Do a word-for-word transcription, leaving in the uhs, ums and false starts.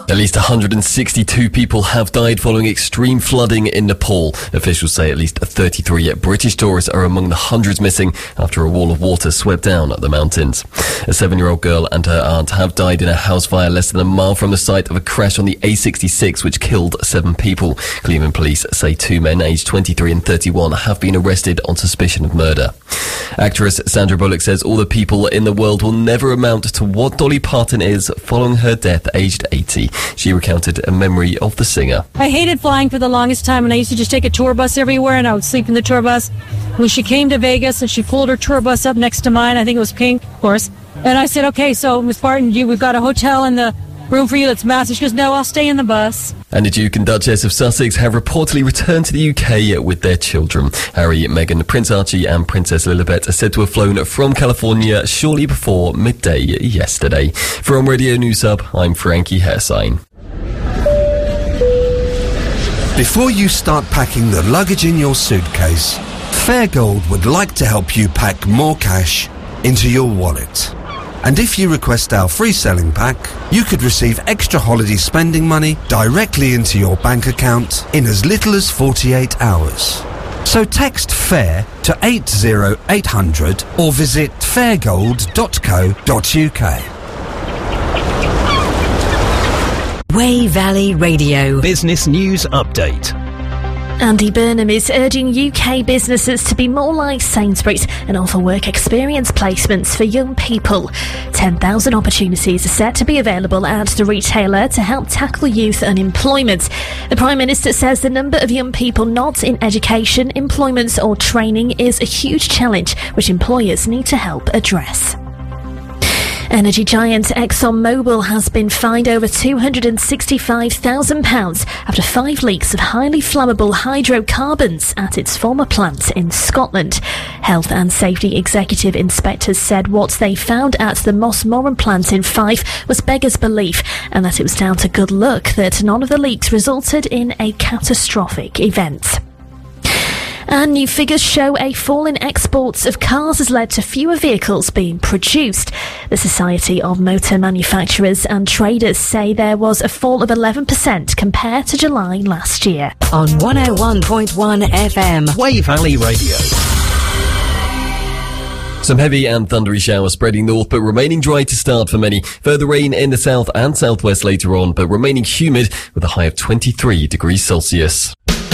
At least one hundred sixty-two people have died following extreme flooding in Nepal. Officials say at least thirty-three British tourists are among the hundreds missing after a wall of water swept down the mountains. A seven-year-old girl and her aunt have died in a house fire less than a mile from the site of a crash on the A sixty-six which killed seven people. Cleveland police say two men aged twenty-three and thirty-one have been arrested on suspicion of murder. Actress Sandra Bullock says all the people in the world will never amount to what Dolly Parton is following her death aged eighty. She recounted a memory of the singer. I hated flying for the longest time, and I used to just take a tour bus everywhere, and I would sleep in the tour bus. When she came to Vegas and she pulled her tour bus up next to mine, I think it was pink, of course, and I said, okay, so Miss Parton, you, we've got a hotel in the room for you that's massive. She goes, no, I'll stay in the bus. And the Duke and Duchess of Sussex have reportedly returned to the U K with their children. Harry, Meghan, Prince Archie and Princess Lilibet are said to have flown from California shortly before midday yesterday. From Radio News Hub, I'm Frankie Hairsign. Before you start packing the luggage in your suitcase, Fairgold would like to help you pack more cash into your wallet. And if you request our free selling pack, you could receive extra holiday spending money directly into your bank account in as little as forty-eight hours. So text FAIR to eight zero eight hundred or visit fairgold dot co dot uk. Wey Valley Radio Business News Update. Andy Burnham is urging U K businesses to be more like Sainsbury's and offer work experience placements for young people. ten thousand opportunities are set to be available at the retailer to help tackle youth unemployment. The Prime Minister says the number of young people not in education, employment or training is a huge challenge which employers need to help address. Energy giant ExxonMobil has been fined over two hundred sixty-five thousand pounds after five leaks of highly flammable hydrocarbons at its former plant in Scotland. Health and Safety Executive Inspectors said what they found at the Mossmoran plant in Fife was beggars belief, and that it was down to good luck that none of the leaks resulted in a catastrophic event. And new figures show a fall in exports of cars has led to fewer vehicles being produced. The Society of Motor Manufacturers and Traders say there was a fall of eleven percent compared to July last year. On one oh one point one F M. Wey Valley Radio. Some heavy and thundery showers spreading north, but remaining dry to start for many. Further rain in the south and southwest later on, but remaining humid with a high of twenty-three degrees Celsius.